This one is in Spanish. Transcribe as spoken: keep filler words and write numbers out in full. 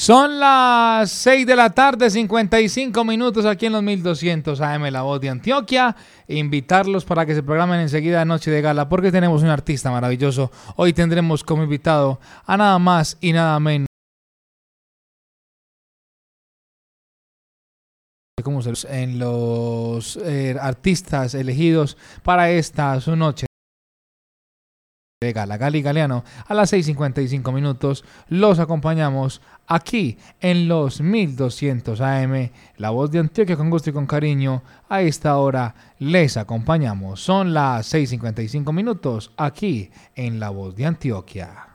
Son las seis de la tarde, cincuenta y cinco minutos aquí en los mil doscientos A M, La Voz de Antioquia. Invitarlos para que se programen enseguida Noche de Gala, porque tenemos un artista maravilloso. Hoy tendremos como invitado a nada más y nada menos como en los eh, artistas elegidos para esta su noche de gala. Gali Galeano a las seis cincuenta y cinco minutos. Los acompañamos aquí en los mil doscientos A M, La Voz de Antioquia, con gusto y con cariño. A esta hora les acompañamos. Son las seis cincuenta y cinco minutos aquí en La Voz de Antioquia.